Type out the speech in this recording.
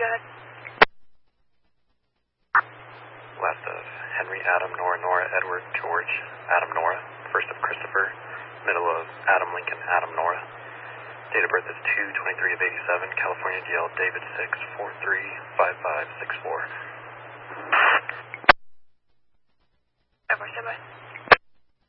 ahead. Last of Henry, Adam, Nora, Nora, Edward, George, Adam, Nora. First of Christopher. Middle of Adam, Lincoln, Adam, Nora. Date of birth is 2/23 of 87. California DL David 6435564.